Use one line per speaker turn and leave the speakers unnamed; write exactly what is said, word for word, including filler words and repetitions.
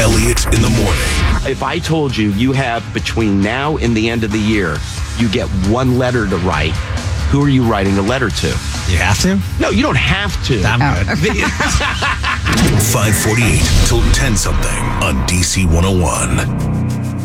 Elliott in the morning.
If I told you you have between now and the end of the year, you get one letter to write, who are you writing a letter to?
You have to?
No, you don't have to.
I'm
Oh,
good.
five forty-eight till ten something on D C one oh one.